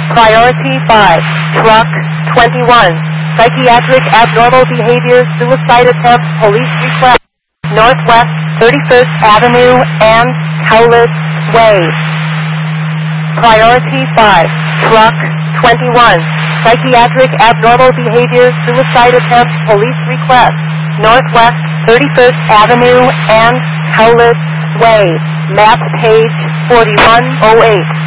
Priority 5, truck 21, psychiatric abnormal behavior, suicide attempt, police request, Northwest 31st Avenue and Cowlitz Way. Priority 5, truck 21, psychiatric abnormal behavior, suicide attempt, police request, Northwest 31st Avenue and Cowlitz Way. Map page 4108.